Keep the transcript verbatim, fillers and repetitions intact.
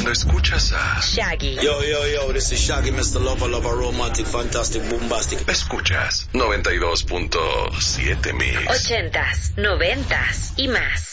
cuando escuchas a Shaggy. Yo, yo, yo, this is Shaggy, mister Lover, Lover, Romantic, Fantastic, Bombastic. Escuchas noventa y dos punto siete Mix. Ochentas, noventas y más.